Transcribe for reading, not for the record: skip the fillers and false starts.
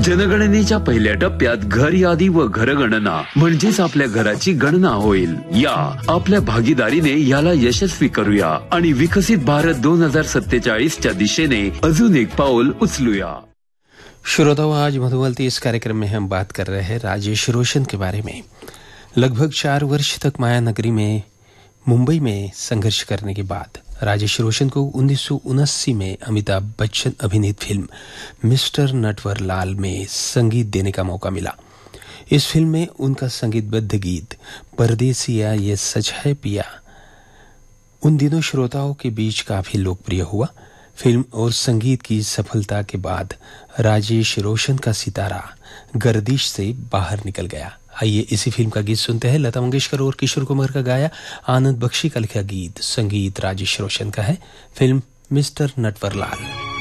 जनगणनेच्या पहिल्या टप्प्यात घर यादी व घरगणना म्हणजेच आपल्या घराची गणना होईल. या आपल्या भागीदारीने याला यशस्वी करूया आणि विकसित भारत 2047च्या दिशेने अजून एक पाऊल उचलूया. श्रोताओं, आज मधुबलती इस कार्यक्रम में हम बात कर रहे हैं राजेश रोशन के बारे में. लगभग 4 वर्ष तक माया नगरी में मुंबई में संघर्ष करने के बाद राजेश रोशन को 1979 में अमिताभ बच्चन अभिनीत फिल्म मिस्टर नटवरलाल में संगीत देने का मौका मिला. इस फिल्म में उनका संगीतबद्ध गीत परदेसिया ये सच है पिया उन दिनों श्रोताओं के बीच काफी लोकप्रिय हुआ. फिल्म और संगीत की सफलता के बाद राजेश रोशन का सितारा गर्दिश से बाहर निकल गया. आइए इसी फिल्म का गीत सुनते हैं. लता मंगेशकर और किशोर कुमार का गाया, आनंद बख्शी का लिखा गीत, संगीत राजेश रोशन का है. Film mister Natwarlal.